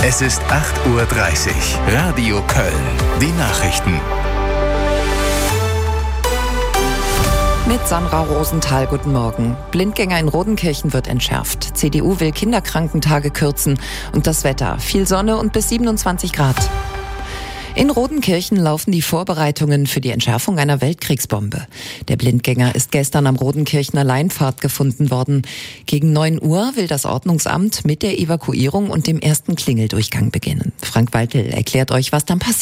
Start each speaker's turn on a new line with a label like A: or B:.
A: Es ist 8:30 Uhr. Radio Köln. Die Nachrichten.
B: Mit Sandra Rosenthal, guten Morgen. Blindgänger in Rodenkirchen wird entschärft. CDU will Kinderkrankentage kürzen. Und das Wetter: viel Sonne und bis 27 Grad. In Rodenkirchen laufen die Vorbereitungen für die Entschärfung einer Weltkriegsbombe. Der Blindgänger ist gestern am Rodenkirchener Leinpfad gefunden worden. Gegen 9 Uhr will das Ordnungsamt mit der Evakuierung und dem ersten Klingeldurchgang beginnen. Frank Waltel erklärt euch, was dann passiert.